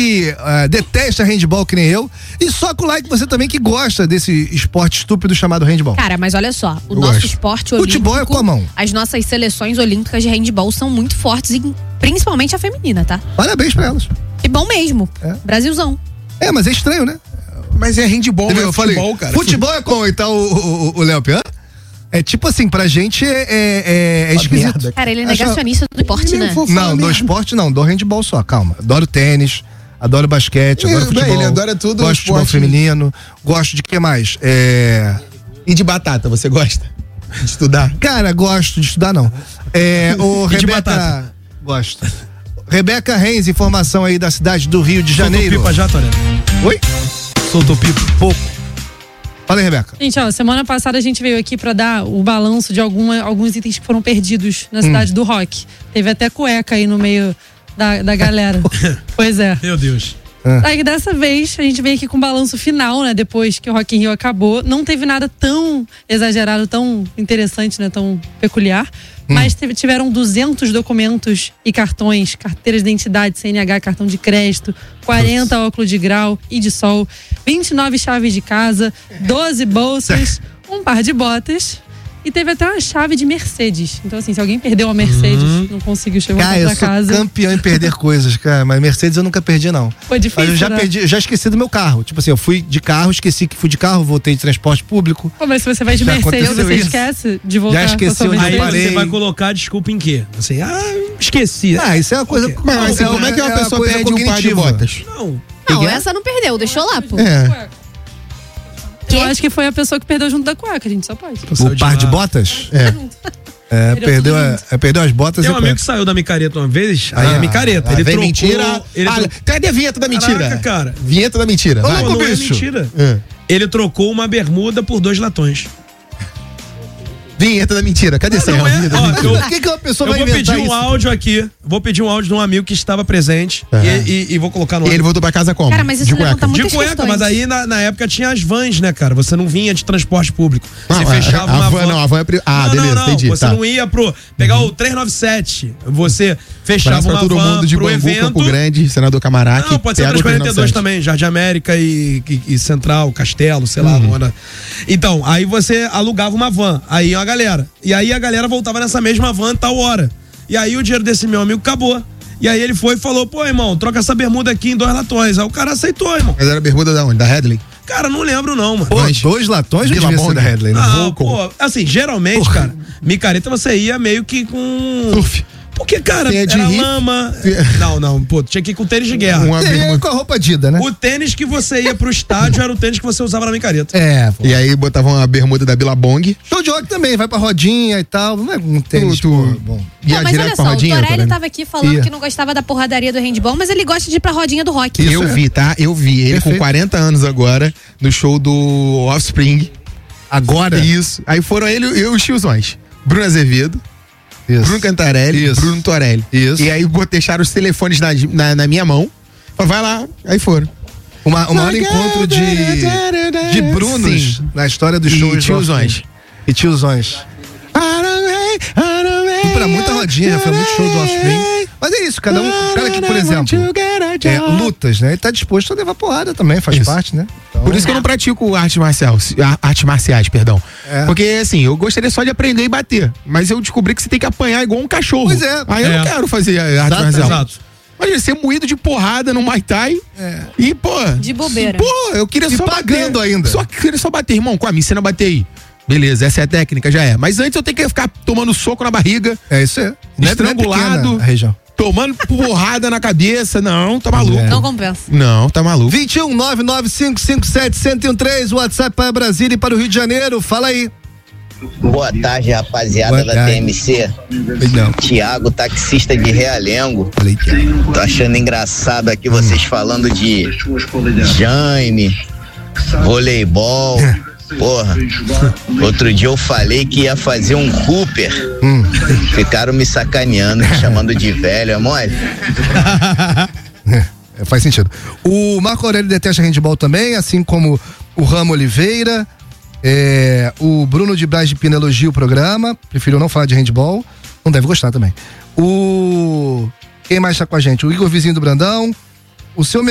que detesta handball que nem eu, e só com like você também que gosta desse esporte estúpido chamado handball. Cara, mas olha só, o nosso esporte olímpico, futebol é com a mão. As nossas seleções olímpicas de handball são muito fortes, principalmente a feminina, tá? Parabéns pra elas. E bom mesmo. Brasilzão. Mas é estranho, né? Mas é handball, não é futebol, cara. Futebol é como? Então o Léo Pian? É tipo assim, pra gente é esquisito. Merda. Cara, ele é negacionista do esporte, né? Não, do esporte não, do handball só, calma. Adoro tênis, adoro basquete, adoro futebol. Ele adora tudo. Gosto de futebol feminino, gosto de que mais? E de batata, você gosta? De estudar? Cara, gosto de estudar não. O E de Rebeca, batata? gosto. Rebeca Reis, informação aí da cidade do Rio de Janeiro. Soltou pipa já, Toré? Oi? Soltou pipa? Pouco. Fala aí, Rebeca. Gente, semana passada a gente veio aqui pra dar o balanço de alguns itens que foram perdidos na cidade do rock. Teve até cueca aí no meio da galera. Pois é. Meu Deus. Aí dessa vez a gente veio aqui com o balanço final, né? Depois que o Rock in Rio acabou. Não teve nada tão exagerado, tão interessante, né? Tão peculiar. Mas tiveram 200 documentos e cartões, carteiras de identidade, CNH, cartão de crédito, 40 óculos de grau e de sol, 29 chaves de casa, 12 bolsas, um par de botas. E teve até uma chave de Mercedes. Então, assim, se alguém perdeu a Mercedes, não conseguiu chegar pra casa. Eu sou campeão em perder coisas, cara. Mas Mercedes eu nunca perdi, não. Foi difícil, mas eu já né? perdi, eu já esqueci do meu carro. Tipo assim, eu fui de carro, esqueci que fui de carro, voltei de transporte público. Pô, mas se você vai de Já Mercedes, aconteceu você isso. esquece de voltar. Já esqueci com a sua onde eu Aí Mercedes? parei. você vai colocar desculpa em quê? Assim, esqueci. Isso é uma coisa. Mas assim, como é que uma pessoa coisa perde um par de cognitiva. botas? Não. Não, essa não perdeu, deixou lá, pô. Eu acho que foi a pessoa que perdeu junto da cueca, a gente só pode. O par de botas? Perdeu as botas Tem e um a amigo cueca. que saiu da micareta uma vez, aí é micareta. Ele vem trocou. mentira. Cadê a vinheta da mentira? Caraca, cara. Vinheta da mentira. Vai. Não, não é bicho. mentira. Ele trocou uma bermuda por 2 latões. Vinheta da mentira. Cadê essa Não é? vinheta da Ó, mentira? Por que uma pessoa Eu vai vou inventar pedir um isso? áudio aqui. Vou pedir um áudio de um amigo que estava presente e vou colocar no E ar. ele voltou pra casa como? Cara, mas isso de levanta cueca. muito- De muitas cueca, questões. mas aí na época tinha as vans, né, cara? Você não vinha de transporte público. Você fechava a uma van. van. Não, a van é... beleza, não. entendi. Você tá. não ia pegar o 397. Você fechava Abraço pra uma todo van mundo de pro Bangu, evento. Campo Grande, Senador Camaraki. Não, pode ser pega o 342 397. também, Jardim América e Central, Castelo, sei lá. Então, aí você alugava uma van, aí ia a galera. E aí a galera voltava nessa mesma van tal hora. E aí o dinheiro desse meu amigo acabou. E aí ele foi e falou, pô, irmão, troca essa bermuda aqui em 2 latões. Aí o cara aceitou, irmão. Mas era a bermuda da onde? Da Headley? Cara, não lembro não, mano. Pô, 2 latões não devia ser da Headley, né? Ah, pô, assim, geralmente, cara, micareta você ia meio que com... Surf. Porque, cara, Tem a de era riff. lama... Não, pô, tinha que ir com tênis de guerra. Uma E aí, bermuda. com a roupa Dida, né? O tênis que você ia pro estádio era o tênis que você usava na micareta. Pô. E aí botavam a bermuda da Billabong. Show de rock também, vai pra rodinha e tal. Não é um tênis, Tu- pô, bom. Ia Pô, mas direto olha pra só, rodinha, o Torelli Torelli? tava aqui falando Ia. que não gostava da porradaria do handball, mas ele gosta de ir pra rodinha do rock. Isso Eu é. vi, tá? Eu vi ele Perfeito. com 40 anos agora, no show do Offspring. Agora? Isso. Aí foram ele e os tiozões. Bruno Azevedo, Isso. Bruno Cantarelli, Isso. Bruno Torelli. Isso. E aí deixaram os telefones na minha mão. Falaram, vai lá. Aí foram. O maior encontro de Brunos Sim. na história dos E shows. do tiozões. Offspring. E tiozões. Fui pra muita rodinha, já foi muito show do Offspring. Mas é isso, cada cara que, por exemplo, lutas, né? Ele tá disposto a levar porrada também, faz Isso. parte, né? Então, Por isso que eu não pratico artes marciais, perdão. É. Porque, assim, eu gostaria só de aprender e bater. Mas eu descobri que você tem que apanhar igual um cachorro. Pois é. Aí eu não quero fazer arte marcial. Exato. Imagina, ser moído de porrada no Muay Thai. E, pô. De bobeira. Pô, eu queria E só pagando bater. ainda. Só queria só bater, irmão. Me ensina a bater aí. Beleza, essa é a técnica, já é. Mas antes eu tenho que ficar tomando soco na barriga, É isso aí. estrangulado, Não é pequena a região. tomando porrada na cabeça. Não, tá maluco. Não compensa. Não, tá maluco. 21 99557-1013, WhatsApp para Brasília e para o Rio de Janeiro. Fala aí. Boa tarde, rapaziada Boa da tarde. TMC. Não. Tiago, taxista de Realengo. Falei que Tô achando engraçado aqui vocês falando de Jaime, voleibol. Porra, outro dia eu falei que ia fazer um Cooper. Ficaram me sacaneando, me chamando de velho, é mole? Faz sentido. O Marco Aurélio detesta handball também, assim como o Ramo Oliveira. O Bruno de Braz de Pina elogia o programa. Prefiro não falar de handball. Não deve gostar também. Quem mais tá com a gente? O Igor Vizinho do Brandão. O seu